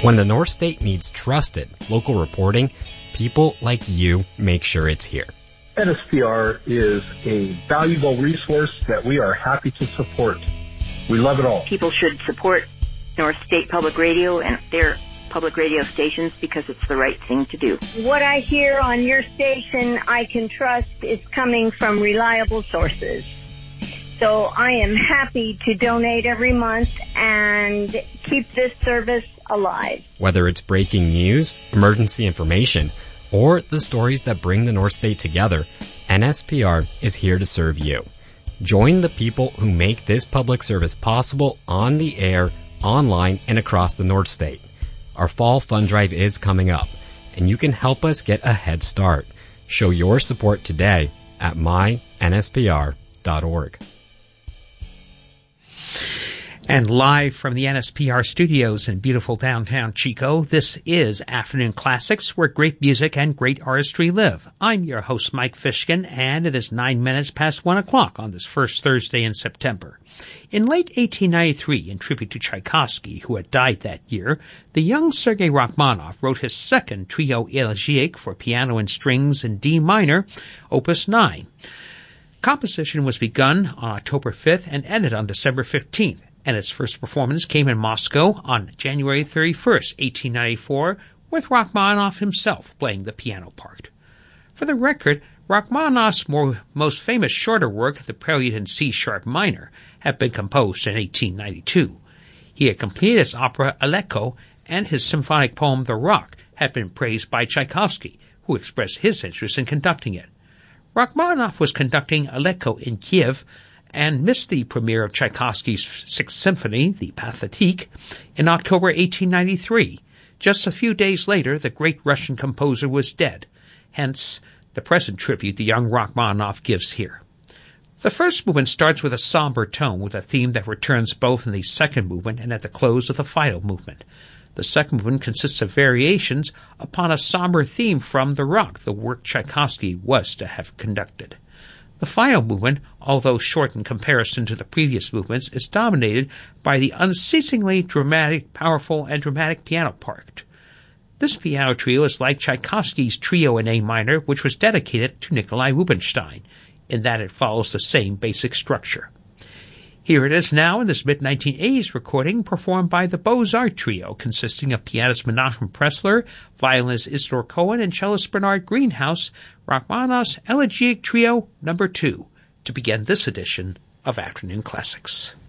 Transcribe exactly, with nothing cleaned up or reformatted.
When the North State needs trusted local reporting, people like you make sure it's here. N S P R is a valuable resource that we are happy to support. We love it all. People should support North State Public Radio and their public radio stations because it's the right thing to do. What I hear on your station I can trust is coming from reliable sources. So I am happy to donate every month and keep this service alive. Whether it's breaking news, emergency information, or the stories that bring the North State together, N S P R is here to serve you. Join the people who make this public service possible on the air, online, and across the North State. Our fall fund drive is coming up, and you can help us get a head start. Show your support today at my N S P R dot org. And live from the N S P R studios in beautiful downtown Chico, this is Afternoon Classics, where great music and great artistry live. I'm your host, Mike Fishkin, and it is nine minutes past one o'clock on this first Thursday in September. In late eighteen ninety-three, in tribute to Tchaikovsky, who had died that year, the young Sergei Rachmaninoff wrote his second trio elegiac for piano and strings in D minor, Opus nine. Composition was begun on October fifth and ended on December fifteenth. And its first performance came in Moscow on January thirty-first, eighteen ninety-four, with Rachmaninoff himself playing the piano part. For the record, Rachmaninoff's more, most famous shorter work, the Prelude in C-sharp minor, had been composed in eighteen ninety-two. He had completed his opera Aleko, and his symphonic poem The Rock had been praised by Tchaikovsky, who expressed his interest in conducting it. Rachmaninoff was conducting Aleko in Kiev, and missed the premiere of Tchaikovsky's Sixth Symphony, the Pathétique, in October eighteen ninety-three. Just a few days later, the great Russian composer was dead. Hence, the present tribute the young Rachmaninoff gives here. The first movement starts with a somber tone, with a theme that returns both in the second movement and at the close of the final movement. The second movement consists of variations upon a somber theme from The Rock, the work Tchaikovsky was to have conducted. The final movement, although short in comparison to the previous movements, is dominated by the unceasingly dramatic, powerful, and dramatic piano part. This piano trio is like Tchaikovsky's trio in A minor, which was dedicated to Nikolai Rubinstein, in that it follows the same basic structure. Here it is now in this mid nineteen eighties recording performed by the Beaux-Arts Trio, consisting of pianist Menachem Pressler, violinist Isidore Cohen, and cellist Bernard Greenhouse, Rachmaninoff's Elegiac Trio number two, to begin this edition of Afternoon Classics.